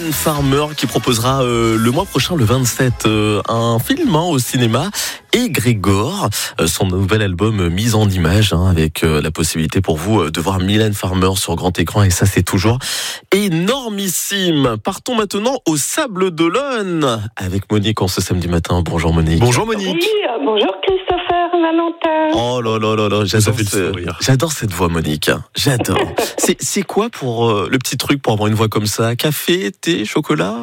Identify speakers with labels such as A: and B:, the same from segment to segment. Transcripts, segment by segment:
A: Mylène Farmer qui proposera le mois prochain, le 27, un film au cinéma. Et Grégor, son nouvel album mis en image, avec la possibilité pour vous de voir Mylène Farmer sur grand écran, et ça c'est toujours énormissime. Partons maintenant au Sable d'Olonne avec Monique en ce samedi matin. Bonjour Monique.
B: Bonjour Monique.
C: Oui, bonjour Christopher, Valentin.
A: Oh là là là là, j'adore cette voix Monique, j'adore. c'est quoi pour le petit truc pour avoir une voix comme ça? Café, thé, chocolat?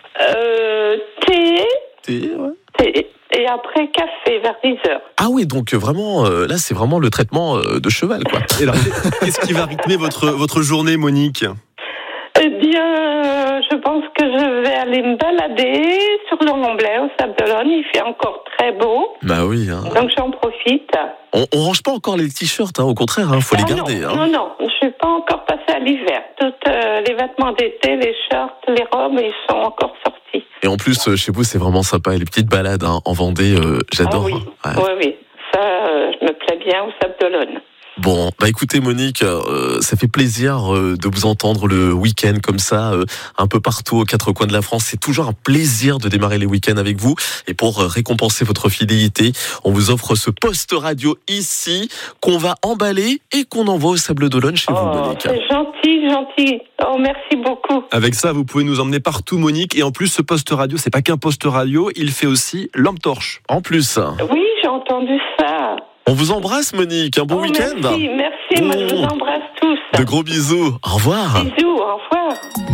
C: Thé.
A: Thé, ouais.
C: Thé. Et après café vers 10h.
A: Ah oui, donc vraiment, là c'est vraiment le traitement de cheval, quoi.
B: Et alors, qu'est-ce qui va rythmer votre journée, Monique?
C: Eh bien, je pense que je vais aller me balader sur le Mont-Blanc au Sable d'Olonne. Il fait encore très beau.
A: Bah oui.
C: Donc j'en profite.
A: On range pas encore les t-shirts, au contraire, faut les garder.
C: Non, je suis pas encore passée à l'hiver. Tous les vêtements d'été, les shorts, les robes, ils sont encore sortis.
A: Et en plus, chez vous, c'est vraiment sympa. Et les petites balades en Vendée, j'adore.
C: Ah oui. Ça, je me plais bien au Sable d'Olonne.
A: Bon, bah écoutez Monique, ça fait plaisir de vous entendre le week-end comme ça, un peu partout aux quatre coins de la France. C'est toujours un plaisir de démarrer les week-ends avec vous. Et pour récompenser votre fidélité, on vous offre ce poste radio ici qu'on va emballer et qu'on envoie au Sable d'Olonne chez vous, Monique.
C: C'est gentil. Oh, merci beaucoup.
B: Avec ça, vous pouvez nous emmener partout, Monique. Et en plus, ce poste radio, c'est pas qu'un poste radio, il fait aussi lampe torche.
A: En plus.
C: Oui, j'ai entendu ça.
A: On vous embrasse Monique, un bon week-end.
C: Merci, moi je vous embrasse tous.
A: De gros bisous, au revoir.
C: Bisous, au revoir.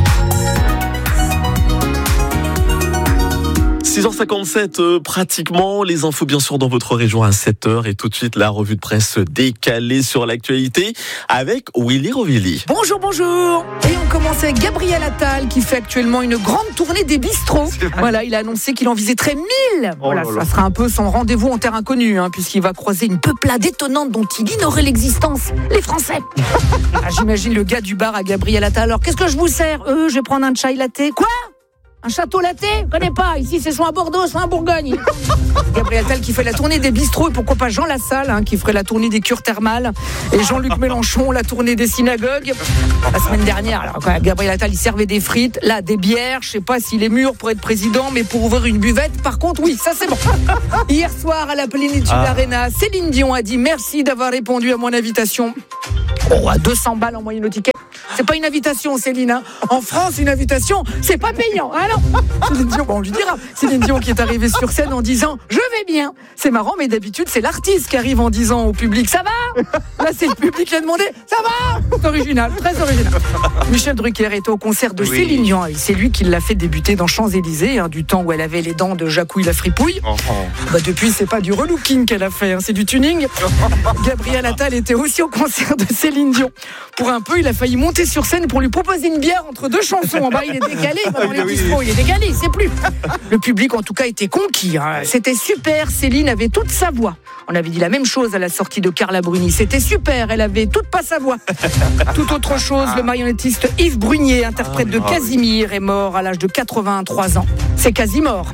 A: 6h57, pratiquement, les infos bien sûr dans votre région à 7h et tout de suite la revue de presse décalée sur l'actualité avec Willy Rovilly.
D: Bonjour. Et on commence avec Gabriel Attal qui fait actuellement une grande tournée des bistrots. Voilà, il a annoncé qu'il en viserait 1000. Ça sera un peu son rendez-vous en terre inconnue, puisqu'il va croiser une peuplade étonnante dont il ignorait l'existence, les Français. J'imagine le gars du bar à Gabriel Attal. Alors, qu'est-ce que je vous sers? Je vais prendre un chai latte. Quoi? Un château latte? Je connais pas. Ici, c'est soit à Bordeaux, soit à Bourgogne. Gabriel Attal qui fait la tournée des bistrots et pourquoi pas Jean Lassalle qui ferait la tournée des cures thermales et Jean-Luc Mélenchon la tournée des synagogues. La semaine dernière, alors, quand Gabriel Attal il servait des frites, là des bières. Je sais pas s'il est mûr pour être président, mais pour ouvrir une buvette, par contre, oui, ça c'est bon. Hier soir à la Plénitude Arena, Céline Dion a dit merci d'avoir répondu à mon invitation. À 200 balles en moyenne au ticket. C'est pas une invitation, Céline. En France, une invitation, c'est pas payant. Alors, Céline Dion, on lui dira. Céline Dion qui est arrivée sur scène en disant « Je vais bien ». C'est marrant, mais d'habitude, c'est l'artiste qui arrive en disant au public « Ça va ?» Là, c'est le public qui a demandé « Ça va ?» C'est original, très original. Michel Drucker est au concert de Céline Dion. C'est lui qui l'a fait débuter dans Champs-Élysées, du temps où elle avait les dents de Jacouille la fripouille. Depuis, c'est pas du relooking qu'elle a fait, c'est du tuning. Gabriel Attal était aussi au concert de Céline Dion. Pour un peu, il a failli monter sur scène pour lui proposer une bière entre deux chansons. En bas, il est décalé, dans les bistrots, il est décalé, il sait plus. Le public, en tout cas, était conquis. C'était super, Céline avait toute sa voix. On avait dit la même chose à la sortie de Carla Bruni. C'était super, elle avait toute pas sa voix. Tout autre chose, le marionnettiste Yves Brunier, interprète de Casimir, est mort à l'âge de 83 ans. C'est Casimir.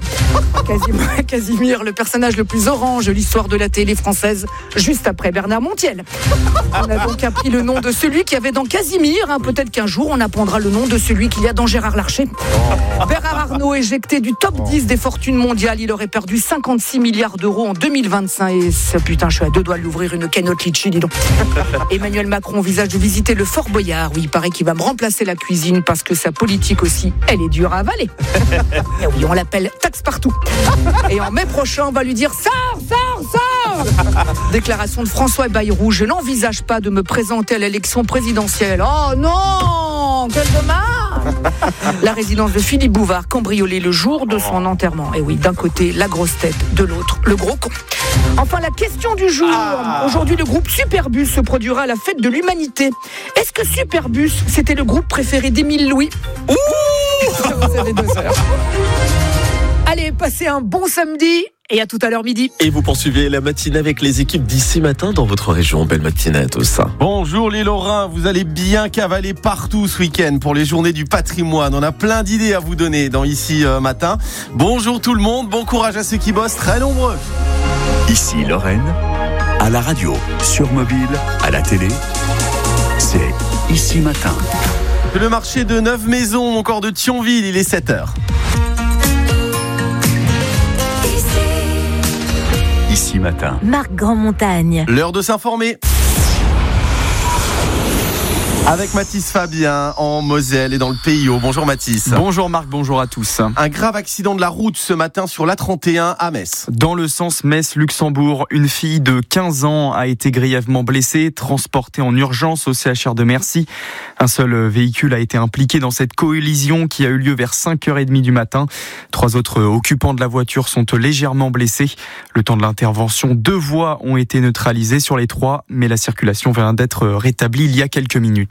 D: Casimir, le personnage le plus orange de l'histoire de la télé française, juste après Bernard Montiel. On a donc appris le nom de celui qui avait dans Casimir. Peut-être qu'un jour, on apprendra le nom de celui qu'il y a dans Gérard Larcher. Bernard Arnault, éjecté du top 10 des fortunes mondiales. Il aurait perdu 56 milliards d'euros en 2025. Et putain, je suis à deux doigts de l'ouvrir une canotte litchi, dis donc. Emmanuel Macron envisage de visiter le Fort Boyard. Oui, il paraît qu'il va me remplacer la cuisine parce que sa politique aussi, elle est dure à avaler. Et oui, on l'appelle taxe partout. Et en mai prochain, on va lui dire sors. Déclaration de François Bayrou. Je n'envisage pas de me présenter à l'élection présidentielle. Oh non, quel dommage. La résidence de Philippe Bouvard cambriolée le jour de son enterrement. Et oui, d'un côté, la grosse tête, de l'autre, le gros con. Enfin, la question du jour. Aujourd'hui, le groupe Superbus se produira à la fête de l'humanité. Est-ce que Superbus, c'était le groupe préféré d'Émile Louis? Vous avez 2 heures. Allez, passez un bon samedi et à tout à l'heure midi.
A: Et vous poursuivez la matinée avec les équipes d'ici matin dans votre région. Belle matinée à tous.
B: Bonjour les Lorrains, vous allez bien cavaler partout ce week-end pour les journées du patrimoine. On a plein d'idées à vous donner dans Ici Matin. Bonjour tout le monde, bon courage à ceux qui bossent, très nombreux.
E: Ici Lorraine, à la radio, sur mobile, à la télé, c'est Ici Matin.
B: Le marché de Neuve-Maisons, encore de Thionville, il est 7h.
E: Ici Matin.
F: Marc Grandmontagne.
B: L'heure de s'informer. Avec Mathis Fabien en Moselle et dans le Pays Haut. Bonjour Mathis.
G: Bonjour Marc, bonjour à tous.
B: Un grave accident de la route ce matin sur l'A31 à Metz.
G: Dans le sens Metz-Luxembourg, une fille de 15 ans a été grièvement blessée, transportée en urgence au CHR de Mercy. Un seul véhicule a été impliqué dans cette collision qui a eu lieu vers 5h30 du matin. 3 autres occupants de la voiture sont légèrement blessés. Le temps de l'intervention, 2 voies ont été neutralisées sur les 3, mais la circulation vient d'être rétablie il y a quelques minutes.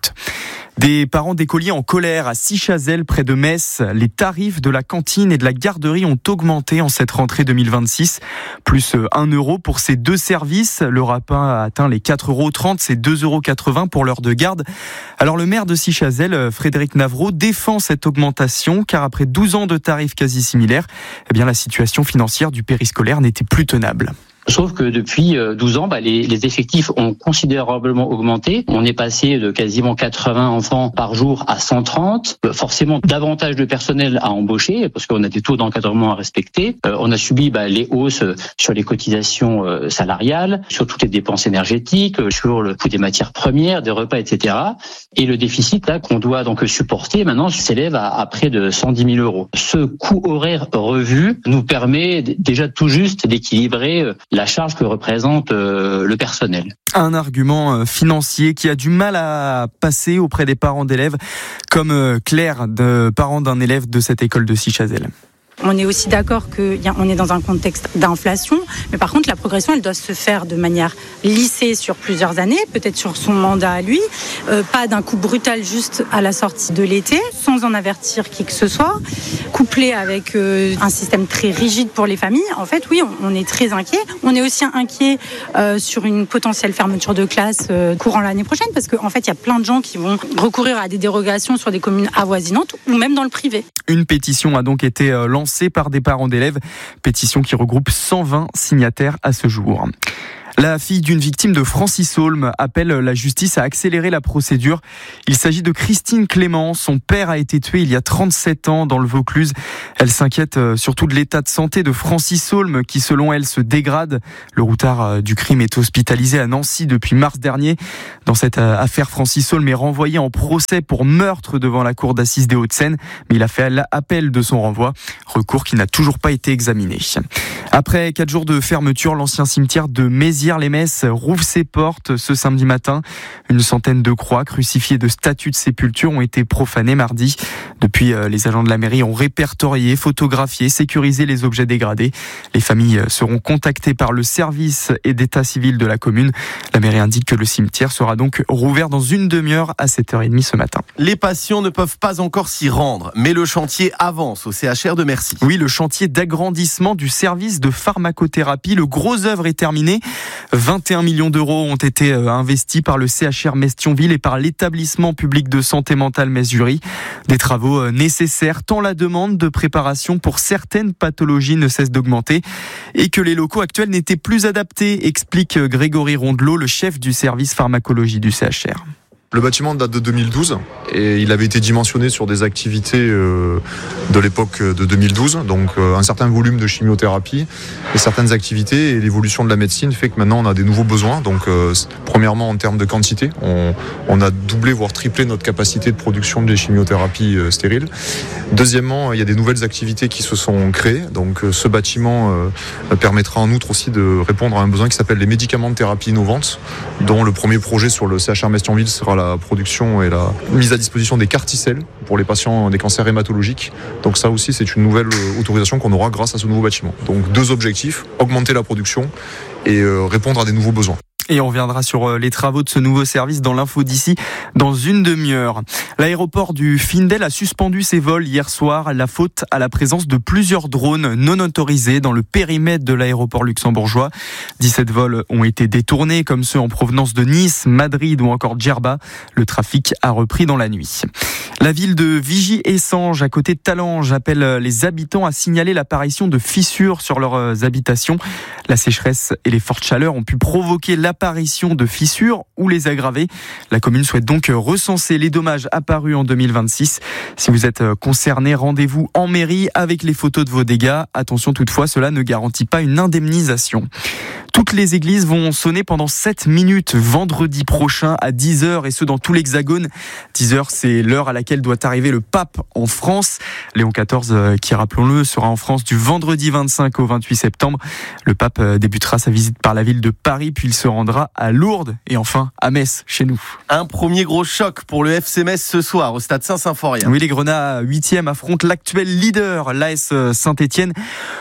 G: Des parents d'écoliers en colère à Sichazel, près de Metz. Les tarifs de la cantine et de la garderie ont augmenté en cette rentrée 2026. Plus 1 euro pour ces 2 services. Le repas a atteint les 4,30 €, c'est 2,80 € pour l'heure de garde. Alors le maire de Sichazel, Frédéric Navreau, défend cette augmentation car après 12 ans de tarifs quasi similaires, la situation financière du périscolaire n'était plus tenable.
H: Sauf que depuis 12 ans, les effectifs ont considérablement augmenté. On est passé de quasiment 80 enfants par jour à 130. Forcément, davantage de personnel à embaucher parce qu'on a des taux d'encadrement à respecter. On a subi les hausses sur les cotisations salariales, sur toutes les dépenses énergétiques, sur le coût des matières premières, des repas, etc. Et le déficit qu'on doit donc supporter maintenant s'élève à près de 110 000 €. Ce coût horaire revu nous permet déjà tout juste d'équilibrer la charge que représente le personnel.
G: Un argument financier qui a du mal à passer auprès des parents d'élèves, comme Claire, parent d'un élève de cette école de Sichazel.
I: On est aussi d'accord qu'on est dans un contexte d'inflation, mais par contre la progression elle doit se faire de manière lissée sur plusieurs années, peut-être sur son mandat à lui, pas d'un coup brutal juste à la sortie de l'été, sans en avertir qui que ce soit, couplé avec un système très rigide pour les familles. En fait oui, on est très inquiet. On est aussi inquiet sur une potentielle fermeture de classe courant l'année prochaine, parce qu'en fait il y a plein de gens qui vont recourir à des dérogations sur des communes avoisinantes ou même dans le privé.
G: Une pétition a donc été lancée par des parents d'élèves, pétition qui regroupe 120 signataires à ce jour. La fille d'une victime de Francis Holm appelle la justice à accélérer la procédure. Il s'agit de Christine Clément. Son père a été tué il y a 37 ans dans le Vaucluse. Elle s'inquiète surtout de l'état de santé de Francis Holm qui, selon elle, se dégrade. Le routard du crime est hospitalisé à Nancy depuis mars dernier. Dans cette affaire, Francis Holm est renvoyé en procès pour meurtre devant la cour d'assises des Hauts-de-Seine, mais il a fait appel de son renvoi, recours qui n'a toujours pas été examiné. Après 4 jours de fermeture, l'ancien cimetière de Mézières-les-Messes rouvre ses portes ce samedi matin. Une centaine de croix crucifiées de statues de sépulture ont été profanées mardi. Depuis, les agents de la mairie ont répertorié, photographié, sécurisé les objets dégradés. Les familles seront contactées par le service et d'état civil de la commune. La mairie indique que le cimetière sera donc rouvert dans une demi-heure à 7h30 ce matin.
B: Les patients ne peuvent pas encore s'y rendre, mais le chantier avance au CHR de Mercy.
G: Oui, le chantier d'agrandissement du service de pharmacothérapie. Le gros œuvre est terminé. 21 millions d'euros ont été investis par le CHR Metz-Thionville et par l'établissement public de santé mentale Metz-Jury. Des travaux nécessaires tant la demande de préparation pour certaines pathologies ne cesse d'augmenter et que les locaux actuels n'étaient plus adaptés, explique Grégory Rondelot, le chef du service pharmacologie du CHR.
J: Le bâtiment date de 2012 et il avait été dimensionné sur des activités de l'époque de 2012, donc un certain volume de chimiothérapie et certaines activités, et l'évolution de la médecine fait que maintenant on a des nouveaux besoins. Donc premièrement en termes de quantité, on a doublé voire triplé notre capacité de production des chimiothérapies stériles. Deuxièmement, il y a des nouvelles activités qui se sont créées, donc ce bâtiment permettra en outre aussi de répondre à un besoin qui s'appelle les médicaments de thérapie innovantes, dont le premier projet sur le CHR Metz-Thionville sera la production et la mise à disposition des carticelles pour les patients des cancers hématologiques. Donc ça aussi, c'est une nouvelle autorisation qu'on aura grâce à ce nouveau bâtiment. Donc 2 objectifs, augmenter la production et répondre à des nouveaux besoins.
G: Et on reviendra sur les travaux de ce nouveau service dans l'info d'ici dans une demi-heure. L'aéroport du Findel a suspendu ses vols hier soir, la faute à la présence de plusieurs drones non autorisés dans le périmètre de l'aéroport luxembourgeois. 17 vols ont été détournés, comme ceux en provenance de Nice, Madrid ou encore Djerba. Le trafic a repris dans la nuit. La ville de Vigy-Essange, à côté de Talange, appelle les habitants à signaler l'apparition de fissures sur leurs habitations. La sécheresse et les fortes chaleurs ont pu provoquer la l'apparition de fissures ou les aggraver. La commune souhaite donc recenser les dommages apparus en 2026. Si vous êtes concerné, rendez-vous en mairie avec les photos de vos dégâts. Attention toutefois, cela ne garantit pas une indemnisation. Toutes les églises vont sonner pendant 7 minutes vendredi prochain à 10h et ce dans tout l'Hexagone. 10h, c'est l'heure à laquelle doit arriver le pape en France. Léon XIV, qui rappelons-le, sera en France du vendredi 25 au 28 septembre. Le pape débutera sa visite par la ville de Paris, puis il se rendra à Lourdes et enfin à Metz, chez nous.
B: Un premier gros choc pour le FC Metz ce soir au stade Saint-Symphorien.
G: Oui, les Grenats 8e affrontent l'actuel leader, l'AS Saint-Etienne.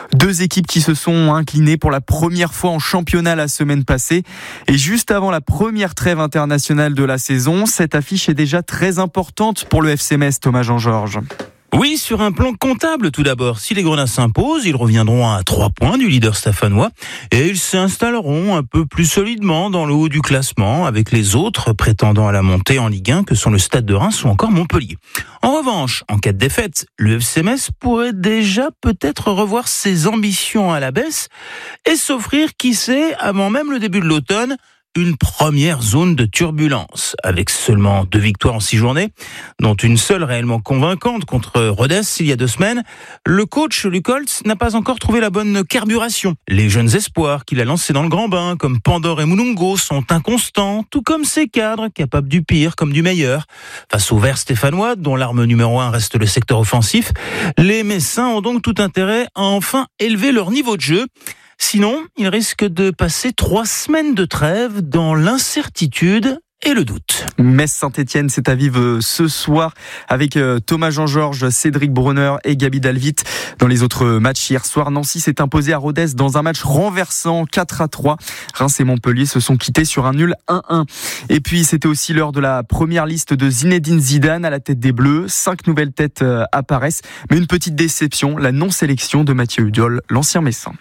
G: 2 équipes qui se sont inclinées pour la première fois en championnat la semaine passée. Et juste avant la première trêve internationale de la saison, cette affiche est déjà très importante pour le FC Metz, Thomas Jean-Georges.
F: Oui, sur un plan comptable tout d'abord. Si les Grenats s'imposent, ils reviendront à 3 points du leader stéphanois et ils s'installeront un peu plus solidement dans le haut du classement avec les autres prétendants à la montée en Ligue 1 que sont le Stade de Reims ou encore Montpellier. En revanche, en cas de défaite, le FC Metz pourrait déjà peut-être revoir ses ambitions à la baisse et s'offrir, qui sait, avant même le début de l'automne, une première zone de turbulence, avec seulement 2 victoires en 6 journées, dont une seule réellement convaincante contre Rodez il y a 2 semaines. Le coach Luc Holtz n'a pas encore trouvé la bonne carburation. Les jeunes espoirs qu'il a lancés dans le grand bain, comme Pandore et Moulungo, sont inconstants, tout comme ses cadres, capables du pire comme du meilleur. Face aux Verts stéphanois, dont l'arme numéro 1 reste le secteur offensif, les Messins ont donc tout intérêt à enfin élever leur niveau de jeu. Sinon, ils risquent de passer 3 semaines de trêve dans l'incertitude et le doute.
G: Metz-Saint-Etienne, c'est à vivre ce soir avec Thomas Jean-Georges, Cédric Brunner et Gabi Dalvit. Dans les autres matchs, hier soir, Nancy s'est imposé à Rodez dans un match renversant 4-3. Reims et Montpellier se sont quittés sur un nul 1-1. Et puis, c'était aussi l'heure de la première liste de Zinedine Zidane à la tête des Bleus. 5 nouvelles têtes apparaissent, mais une petite déception, la non-sélection de Mathieu Hudiol, l'ancien Messin.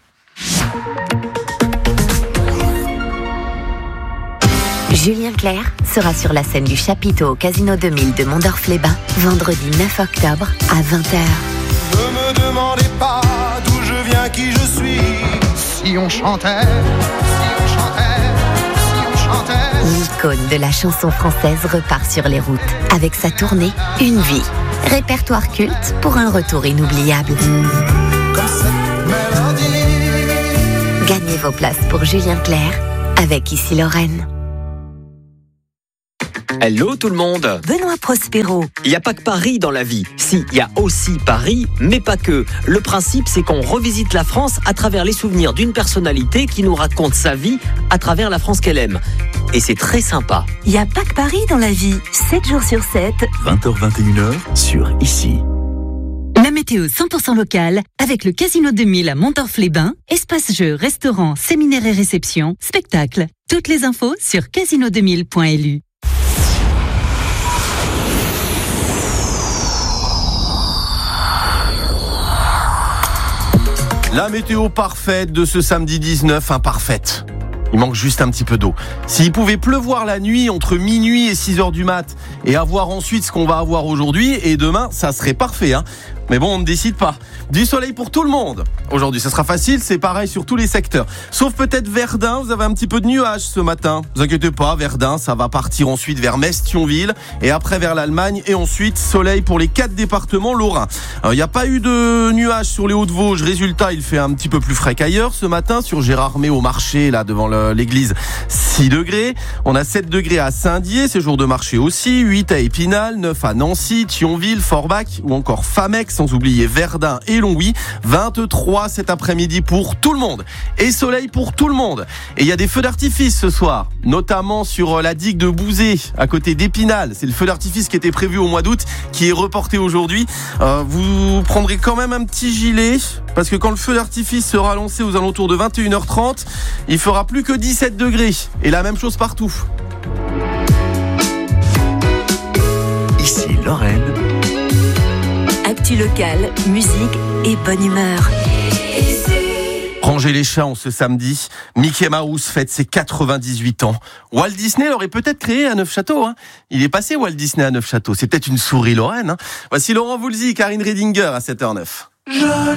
K: Julien Clerc sera sur la scène du chapiteau au Casino 2000 de Mondorf-les-Bains vendredi 9 octobre à 20h.
L: Ne me demandez pas d'où je viens, qui je suis. Si on chantait,
K: l'icône de la chanson française repart sur les routes avec sa tournée Une vie. Répertoire culte pour un retour inoubliable.
L: Comme cette mélodie.
K: Gagnez vos places pour Julien Clerc avec Ici Lorraine.
M: Hello tout le monde.
K: Benoît Prospero.
M: Il n'y a pas que Paris dans la vie. Si, il y a aussi Paris, mais pas que. Le principe, c'est qu'on revisite la France à travers les souvenirs d'une personnalité qui nous raconte sa vie à travers la France qu'elle aime. Et c'est très sympa.
K: Il n'y a pas que Paris dans la vie. 7 jours sur 7.
E: 20h-21h sur Ici.
N: La météo 100% locale avec le Casino 2000 à Mondorf-les-Bains. Espace jeux, restaurants, séminaires et réceptions, spectacles. Toutes les infos sur casino2000.lu.
B: La météo parfaite de ce samedi 19, parfaite. Il manque juste un petit peu d'eau. S'il pouvait pleuvoir la nuit entre minuit et 6h du mat et avoir ensuite ce qu'on va avoir aujourd'hui et demain, ça serait parfait, Mais bon, on ne décide pas. Du soleil pour tout le monde. Aujourd'hui, ça sera facile, c'est pareil sur tous les secteurs. Sauf peut-être Verdun, vous avez un petit peu de nuages ce matin. Ne vous inquiétez pas, Verdun, ça va partir ensuite vers Metz, Thionville et après vers l'Allemagne et ensuite soleil pour les 4 départements lorrains. Il n'y a pas eu de nuages sur les Hauts-de-Vosges. Résultat, il fait un petit peu plus frais qu'ailleurs ce matin sur Gérardmer au marché, là devant l'église, 6 degrés. On a 7 degrés à Saint-Dié, c'est jour de marché aussi, 8 à Épinal, 9 à Nancy, Thionville, Forbach ou encore Famex, sans oublier Verdun et Longwy. 23 cet après-midi pour tout le monde. Et soleil pour tout le monde. Et il y a des feux d'artifice ce soir, notamment sur la digue de Bouzé, à côté d'Épinal. C'est le feu d'artifice qui était prévu au mois d'août, qui est reporté aujourd'hui. Vous prendrez quand même un petit gilet, parce que quand le feu d'artifice sera lancé aux alentours de 21h30, il fera plus que 17 degrés. Et la même chose partout.
E: Ici Lorraine.
N: Actu locale, musique et bonne humeur.
B: Rangez les chats ce samedi. Mickey Mouse fête ses 98 ans. Walt Disney l'aurait peut-être créé à Neufchâteau. Il est passé Walt Disney à Neufchâteau. C'est peut-être une souris lorraine. Voici Laurent Voulzy, Karine Redinger à 7h09.